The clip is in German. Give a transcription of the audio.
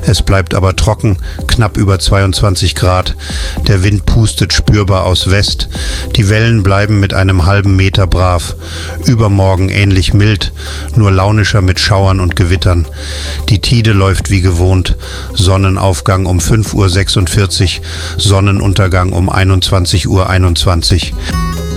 Es bleibt aber trocken, knapp über 22 Grad. Der Wind pustet spürbar aus West. Die Wellen bleiben mit einem halben Meter brav. Übermorgen ähnlich mild, nur launischer mit Schauern und Gewittern. Die Tide läuft wie gewohnt. Sonnenaufgang um 5:46 Uhr, Sonnenuntergang um 21:21 Uhr.